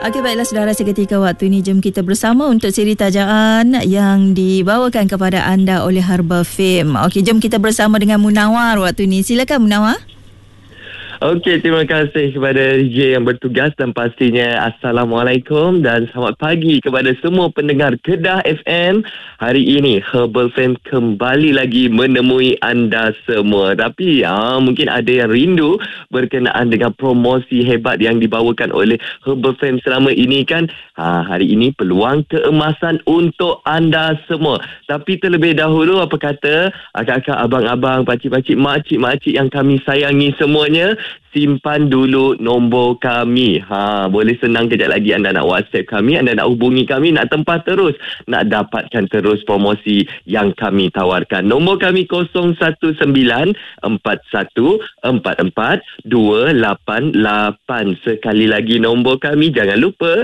Okey, baiklah saudara, seketika waktu ini jom kita bersama untuk siri tajaan yang dibawakan kepada anda oleh Herbal Fame. Okey, jom kita bersama dengan Munawar waktu ini. Silakan Munawar. Okey, terima kasih kepada DJ yang bertugas dan pastinya Assalamualaikum dan selamat pagi kepada semua pendengar Kedah FM. Hari ini Herbal Fame kembali lagi menemui anda semua. Tapi mungkin ada yang rindu berkenaan dengan promosi hebat yang dibawakan oleh Herbal Fame selama ini kan. Hari ini peluang keemasan untuk anda semua. Tapi terlebih dahulu, apa kata akak-akak, abang-abang, pakcik-pakcik, makcik-makcik yang kami sayangi semuanya, simpan dulu nombor kami. Boleh senang kejap lagi anda nak WhatsApp kami, anda nak hubungi kami, nak tempah terus, nak dapatkan terus promosi yang kami tawarkan. Nombor kami 01941442888. Sekali lagi nombor kami, jangan lupa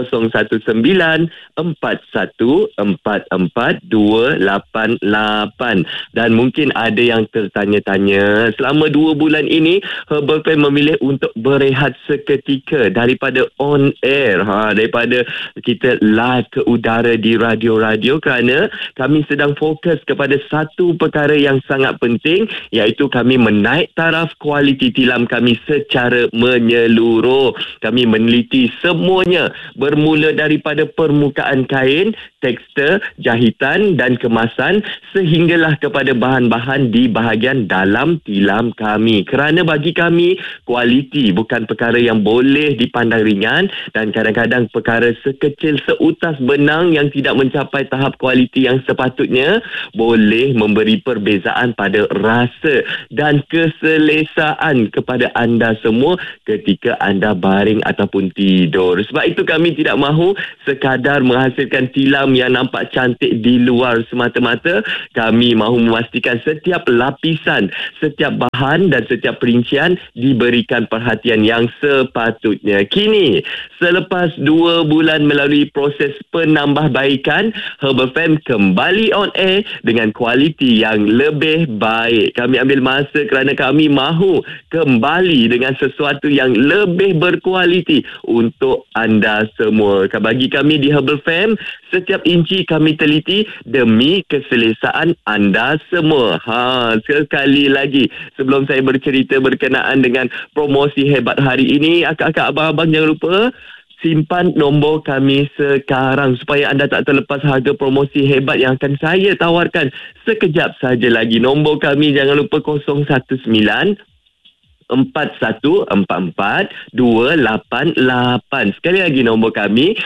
01941442888. Dan mungkin ada yang tertanya-tanya, selama 2 bulan ini Herbal Fame memilih untuk berehat seketika daripada on air, daripada kita live ke udara di radio-radio, kerana kami sedang fokus kepada satu perkara yang sangat penting, iaitu kami menaik taraf kualiti tilam kami secara menyeluruh. Kami meneliti semuanya, bermula daripada permukaan kain, tekstur, jahitan dan kemasan, sehinggalah kepada bahan-bahan di bahagian dalam tilam kami. Kerana bagi kami, kualiti bukan perkara yang boleh dipandang ringan, dan kadang-kadang perkara sekecil seutas benang yang tidak mencapai tahap kualiti yang sepatutnya boleh memberi perbezaan pada rasa dan keselesaan kepada anda semua ketika anda baring ataupun tidur. Sebab itu kami tidak mahu sekadar menghasilkan tilam yang nampak cantik di luar semata-mata. Kami mahu memastikan setiap lapisan, setiap bahan dan setiap perincian diberikan perhatian yang sepatutnya. Kini, selepas 2 bulan melalui proses penambahbaikan, Herbal Fame kembali on air dengan kualiti yang lebih baik. Kami ambil masa kerana kami mahu kembali dengan sesuatu yang lebih berkualiti untuk anda semua. Bagi kami di Herbal Fame, setiap inci kami teliti demi keselesaan anda semua. Sekali lagi, sebelum saya bercerita berkenaan dengan promosi hebat hari ini, akak-akak, abang-abang, jangan lupa simpan nombor kami sekarang supaya anda tak terlepas harga promosi hebat yang akan saya tawarkan sekejap saja lagi. Nombor kami jangan lupa 019-4144-288. Sekali lagi nombor kami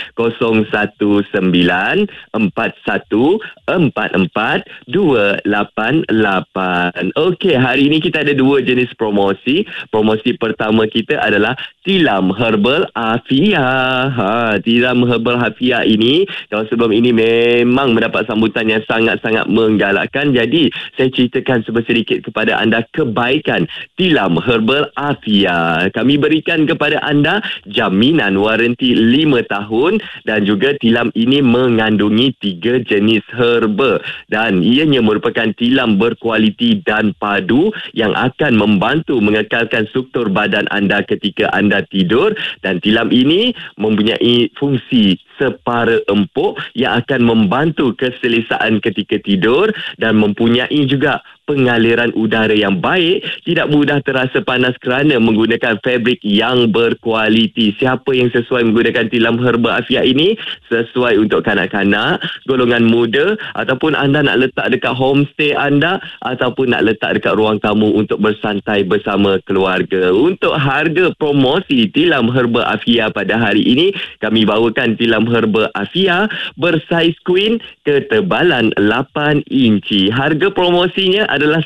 019-4144-288. Okey, hari ini kita ada 2 jenis promosi. Promosi pertama kita adalah tilam Herbal Afia. Tilam Herbal Afia ini, kalau sebelum ini memang mendapat sambutan yang sangat-sangat menggalakkan. Jadi, saya ceritakan sedikit kepada anda kebaikan tilam Herbal Afia. Kami berikan kepada anda jaminan waranti 5 tahun dan juga tilam ini mengandungi 3 jenis herba dan ianya merupakan tilam berkualiti dan padu yang akan membantu mengekalkan struktur badan anda ketika anda tidur, dan tilam ini mempunyai fungsi separa empuk yang akan membantu keselesaan ketika tidur dan mempunyai juga pengaliran udara yang baik, tidak mudah terasa panas kerana menggunakan fabrik yang berkualiti. Siapa yang sesuai menggunakan tilam Herbal Afia ini? Sesuai untuk kanak-kanak, golongan muda, ataupun anda nak letak dekat homestay anda, ataupun nak letak dekat ruang tamu untuk bersantai bersama keluarga. Untuk harga promosi tilam Herbal Afia pada hari ini, kami bawakan tilam Herbal Afia bersaiz queen ketebalan 8 inci. Harga promosinya adalah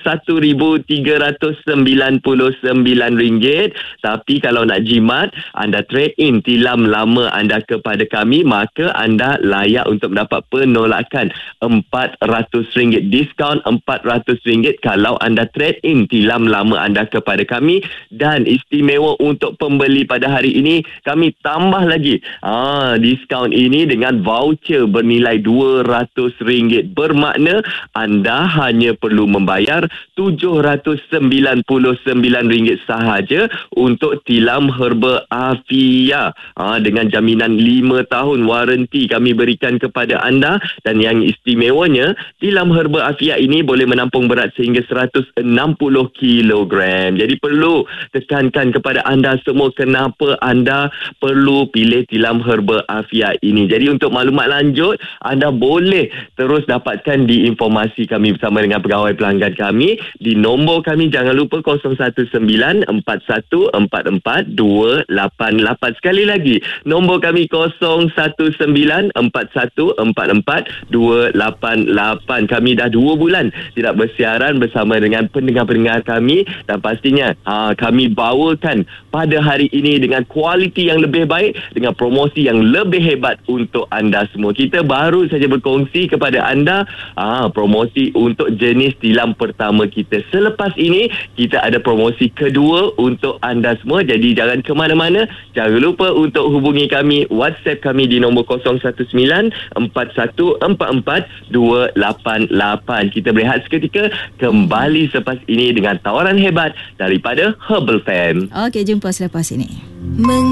RM1,399. Tapi kalau nak jimat, anda trade in tilam lama anda kepada kami, maka anda layak untuk mendapat penolakan RM400. Diskaun RM400 kalau anda trade in tilam lama anda kepada kami. Dan istimewa untuk pembeli pada hari ini, kami tambah lagi diskaun ini dengan voucher bernilai RM200. Bermakna anda hanya perlu membayar bayar RM799 sahaja untuk tilam herba Afia. Dengan jaminan 5 tahun waranti kami berikan kepada anda, dan yang istimewanya tilam herba Afia ini boleh menampung berat sehingga 160 kilogram. Jadi perlu tekankan kepada anda semua kenapa anda perlu pilih tilam herba Afia ini. Jadi untuk maklumat lanjut, anda boleh terus dapatkan di informasi kami bersama dengan pegawai pelanggan kami di nombor kami. Jangan lupa 019-4144-288. Sekali lagi, nombor kami 019-4144-288. Kami dah 2 bulan tidak bersiaran bersama dengan pendengar-pendengar kami, dan pastinya kami bawakan pada hari ini dengan kualiti yang lebih baik, dengan promosi yang lebih hebat untuk anda semua. Kita baru saja berkongsi kepada anda promosi untuk jenis tilam pertama kita. Selepas ini kita ada promosi kedua untuk anda semua. Jadi jangan ke mana-mana. Jangan lupa untuk hubungi kami, WhatsApp kami di nombor 019-4144-288. Kita berehat seketika, kembali selepas ini dengan tawaran hebat daripada Herbal Fam. Okey, jumpa selepas ini.